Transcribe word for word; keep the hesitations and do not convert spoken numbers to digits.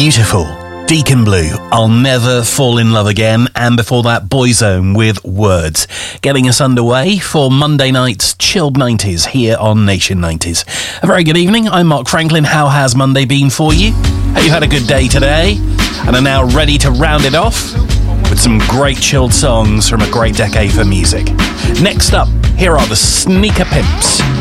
Beautiful. Deacon Blue, I'll Never Fall in Love Again, and before that, Boyzone with Words, getting us underway for Monday night's Chilled nineties here on Nation nineties. A very good evening, I'm Mark Franklin. How has Monday been for you? Have you had a good day today and are now ready to round it off with some great chilled songs from a great decade for music? Next up, here are the Sneaker Pimps.